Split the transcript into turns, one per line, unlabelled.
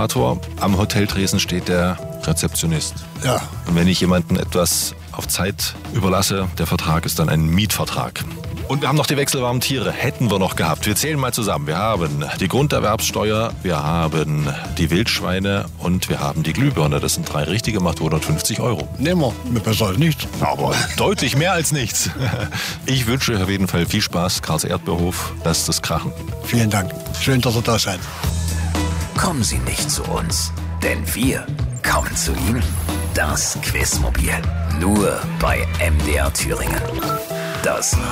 Moderator. Am Hoteltresen steht der Rezeptionist.
Ja.
Und wenn ich jemanden etwas auf Zeit überlasse, der Vertrag ist dann ein Mietvertrag. Und wir haben noch die wechselwarmen Tiere. Hätten wir noch gehabt. Wir zählen mal zusammen. Wir haben die Grunderwerbssteuer, wir haben die Wildschweine und wir haben die Glühbirne. Das sind 3 richtige, macht 250 €.
Nehmen wir. Besser als nichts.
Aber deutlich mehr als nichts. Ich wünsche euch auf jeden Fall viel Spaß. Karls Erdbeerhof, lasst es krachen.
Vielen Dank. Schön, dass ihr da seid.
Kommen Sie nicht zu uns, denn wir kommen zu Ihnen. Das Quizmobil. Nur bei MDR Thüringen. Das